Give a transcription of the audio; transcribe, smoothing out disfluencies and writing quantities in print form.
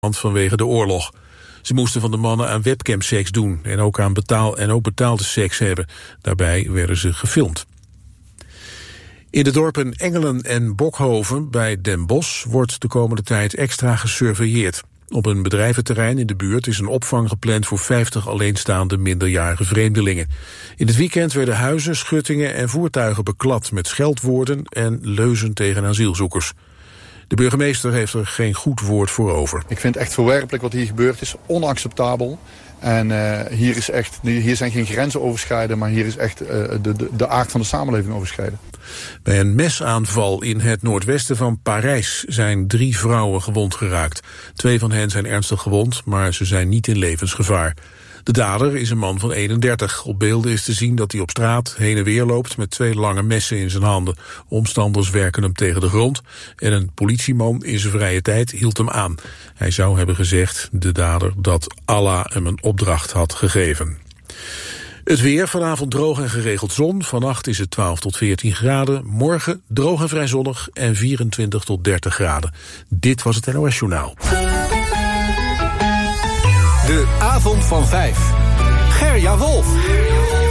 vanwege de oorlog. Ze moesten van de mannen aan webcamseks doen en ook betaalde seks hebben. Daarbij werden ze gefilmd. In de dorpen Engelen en Bokhoven bij Den Bosch wordt de komende tijd extra gesurveilleerd. Op een bedrijventerrein in de buurt is een opvang gepland voor 50 alleenstaande minderjarige vreemdelingen. In het weekend werden huizen, schuttingen en voertuigen beklad met scheldwoorden en leuzen tegen asielzoekers. De burgemeester heeft er geen goed woord voor over. Ik vind het echt verwerpelijk wat hier gebeurd is, onacceptabel. En hier zijn geen grenzen overschreden, maar hier is echt de aard van de samenleving overschreden. Bij een mesaanval in het noordwesten van Parijs zijn 3 vrouwen gewond geraakt. 2 van hen zijn ernstig gewond, maar ze zijn niet in levensgevaar. De dader is een man van 31. Op beelden is te zien dat hij op straat heen en weer loopt met 2 lange messen in zijn handen. Omstanders werken hem tegen de grond en een politieman in zijn vrije tijd hield hem aan. Hij zou hebben gezegd, de dader, dat Allah hem een opdracht had gegeven. Het weer, vanavond droog en geregeld zon. Vannacht is het 12 tot 14 graden. Morgen droog en vrij zonnig en 24 tot 30 graden. Dit was het NOS Journaal. De avond van 5. Gerja Wolf.